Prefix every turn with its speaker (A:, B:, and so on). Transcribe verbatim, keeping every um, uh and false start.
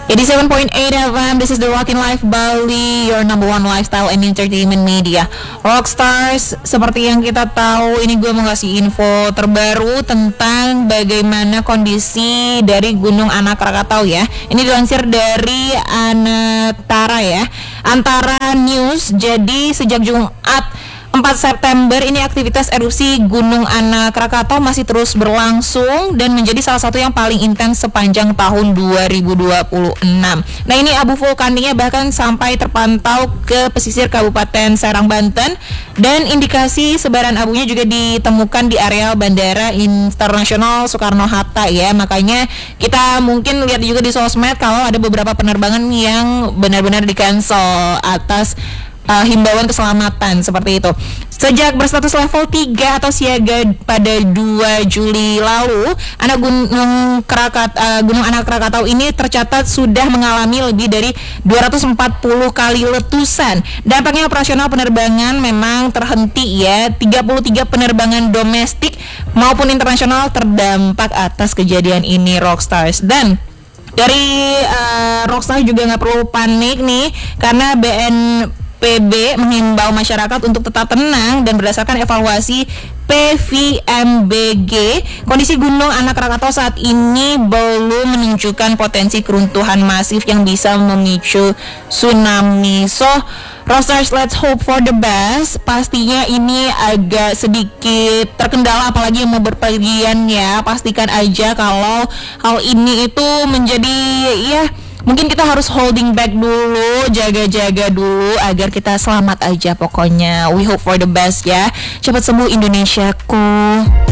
A: eighty-seven point eight F M, this is the Rockin' Life Bali, your number one lifestyle and entertainment media. Rockstars, seperti yang kita tahu, ini gue mau ngasih info terbaru tentang bagaimana kondisi dari Gunung Anak Krakatau ya. Ini dilansir dari Antara ya, Antara News. Jadi sejak Jumat empat September ini aktivitas erupsi Gunung Anak Krakatau masih terus berlangsung dan menjadi salah satu yang paling intens sepanjang tahun dua ribu dua puluh enam. Nah, ini abu vulkaniknya bahkan sampai terpantau ke pesisir Kabupaten Serang, Banten, dan indikasi sebaran abunya juga ditemukan di areal Bandara Internasional Soekarno-Hatta ya. Makanya kita mungkin lihat juga di sosmed kalau ada beberapa penerbangan yang benar-benar di-cancel atas Uh, himbauan keselamatan seperti itu. Sejak berstatus level tiga atau siaga pada dua Juli lalu, anak Gunung Krakat, uh, Gunung Anak Krakatau ini tercatat sudah mengalami lebih dari dua ratus empat puluh kali letusan. Dampaknya operasional penerbangan memang terhenti ya. tiga puluh tiga penerbangan domestik maupun internasional terdampak atas kejadian ini, Rockstars. Dan dari uh, Rockstars juga nggak perlu panik nih, karena B N P B menghimbau masyarakat untuk tetap tenang dan berdasarkan evaluasi P V M B G, kondisi Gunung Anak Krakatau saat ini belum menunjukkan potensi keruntuhan masif yang bisa memicu tsunami. So, Rockstars, let's hope for the best. Pastinya ini agak sedikit terkendala, apalagi yang mau berpergian ya. Pastikan aja kalau hal ini itu menjadi ya, mungkin kita harus holding back dulu, jaga-jaga dulu agar kita selamat aja pokoknya. We hope for the best ya. Cepat sembuh Indonesiaku.